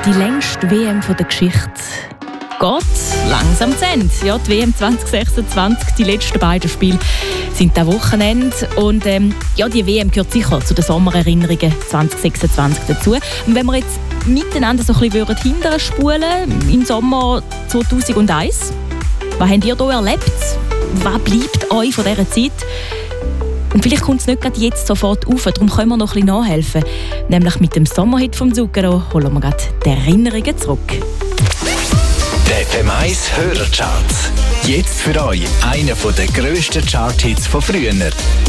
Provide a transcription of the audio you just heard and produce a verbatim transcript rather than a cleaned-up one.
die längste W M der Geschichte geht langsam zu Ende. Ja, die W M zwanzig sechsundzwanzig, die letzten beiden Spiele sind am Wochenende. Und ähm, ja, die W M gehört sicher zu den Sommererinnerungen zwanzig sechsundzwanzig dazu. Und wenn wir jetzt miteinander so ein bisschen hinterher spulen im Sommer zweitausendeins, was habt ihr hier erlebt? Was bleibt euch von dieser Zeit? Und vielleicht kommt es nicht gerade jetzt sofort auf, darum können wir noch ein bisschen nachhelfen. Nämlich mit dem Sommerhit vom Zucchero holen wir gerade die Erinnerungen zurück. Der F M eins Hörercharts. Jetzt für euch einer der grössten Charthits von früher.